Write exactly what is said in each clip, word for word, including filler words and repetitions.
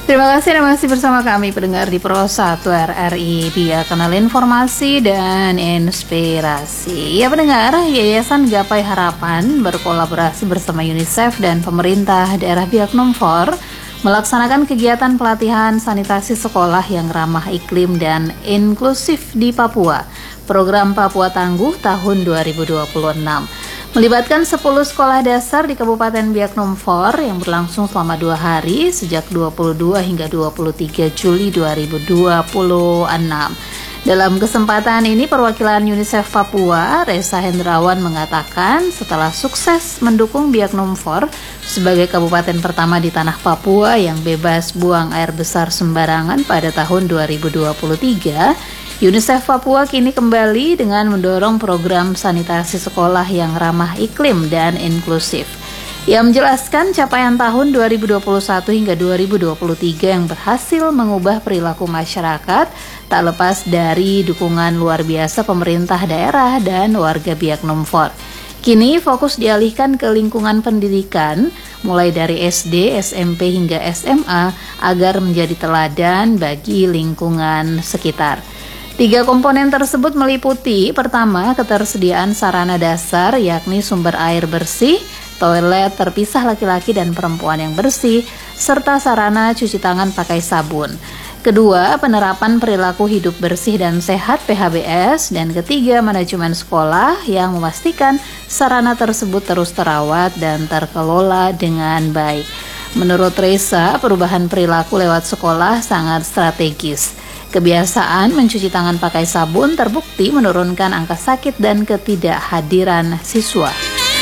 Terima kasih Anda masih bersama kami pendengar di Pro satu R R I, Biar Kenal Informasi dan Inspirasi. Ya pendengar, Yayasan Gapai Harapan berkolaborasi bersama UNICEF dan pemerintah daerah Biak Numfor melaksanakan kegiatan pelatihan sanitasi sekolah yang ramah iklim dan inklusif di Papua. Program Papua Tangguh tahun dua ribu dua puluh enam melibatkan sepuluh sekolah dasar di Kabupaten Biak Numfor yang berlangsung selama dua hari sejak dua puluh dua hingga dua puluh tiga Juli dua ribu dua puluh enam. Dalam kesempatan ini, perwakilan UNICEF Papua, Reza Hendrawan, mengatakan setelah sukses mendukung Biak Numfor sebagai kabupaten pertama di tanah Papua yang bebas buang air besar sembarangan pada tahun dua ribu dua puluh tiga, UNICEF Papua kini kembali dengan mendorong program sanitasi sekolah yang ramah iklim dan inklusif. Ia menjelaskan capaian tahun dua ribu dua puluh satu hingga dua ribu dua puluh tiga yang berhasil mengubah perilaku masyarakat tak lepas dari dukungan luar biasa pemerintah daerah dan warga Biak Numfor. Kini fokus dialihkan ke lingkungan pendidikan, mulai dari S D, S M P hingga S M A, agar menjadi teladan bagi lingkungan sekitar. Tiga komponen tersebut meliputi: pertama, ketersediaan sarana dasar yakni sumber air bersih, toilet terpisah laki-laki dan perempuan yang bersih, serta sarana cuci tangan pakai sabun. Kedua, penerapan perilaku hidup bersih dan sehat P H B S. Dan ketiga, manajemen sekolah yang memastikan sarana tersebut terus terawat dan terkelola dengan baik. Menurut Reza, perubahan perilaku lewat sekolah sangat strategis. Kebiasaan mencuci tangan pakai sabun terbukti menurunkan angka sakit dan ketidakhadiran siswa.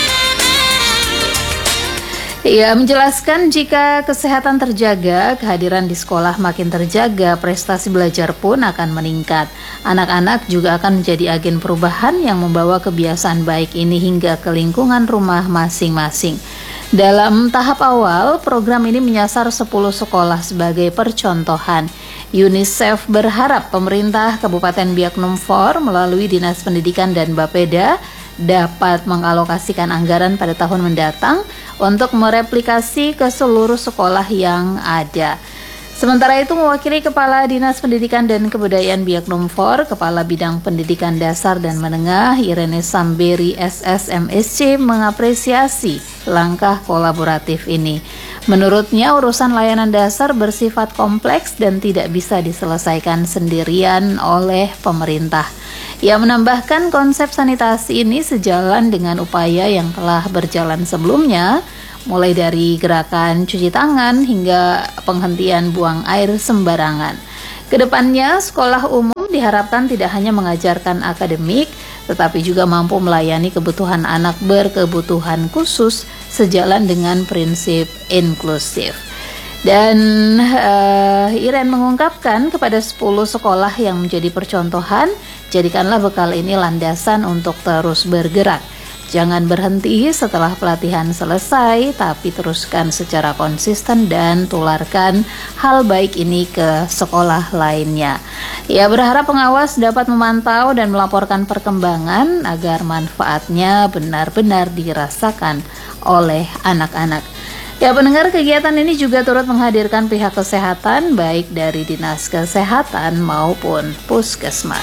Ia menjelaskan jika kesehatan terjaga, kehadiran di sekolah makin terjaga, prestasi belajar pun akan meningkat. Anak-anak juga akan menjadi agen perubahan yang membawa kebiasaan baik ini hingga ke lingkungan rumah masing-masing. Dalam tahap awal, program ini menyasar sepuluh sekolah sebagai percontohan. UNICEF berharap pemerintah Kabupaten Biak Numfor melalui Dinas Pendidikan dan Bapeda dapat mengalokasikan anggaran pada tahun mendatang untuk mereplikasi ke seluruh sekolah yang ada. Sementara itu, mewakili Kepala Dinas Pendidikan dan Kebudayaan Biak Numfor, Kepala Bidang Pendidikan Dasar dan Menengah Irene Samberi S S M S C mengapresiasi langkah kolaboratif ini. Menurutnya, urusan layanan dasar bersifat kompleks dan tidak bisa diselesaikan sendirian oleh pemerintah. Ia menambahkan konsep sanitasi ini sejalan dengan upaya yang telah berjalan sebelumnya, mulai dari gerakan cuci tangan hingga penghentian buang air sembarangan. Kedepannya, sekolah umum diharapkan tidak hanya mengajarkan akademik, tetapi juga mampu melayani kebutuhan anak berkebutuhan khusus sejalan dengan prinsip inklusif. Dan uh, Iren mengungkapkan kepada sepuluh sekolah yang menjadi percontohan, jadikanlah bekal ini landasan untuk terus bergerak. Jangan berhenti setelah pelatihan selesai, tapi teruskan secara konsisten dan tularkan hal baik ini ke sekolah lainnya. Ia berharap pengawas dapat memantau dan melaporkan perkembangan agar manfaatnya benar-benar dirasakan oleh anak-anak. Ya pendengar, kegiatan ini juga turut menghadirkan pihak kesehatan baik dari Dinas Kesehatan maupun Puskesmas.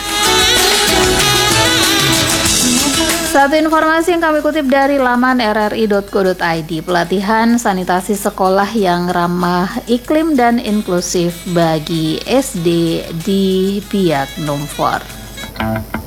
Satu informasi yang kami kutip dari laman r r i dot co dot i d, pelatihan sanitasi sekolah yang ramah iklim dan inklusif bagi S D di Biak Numfor.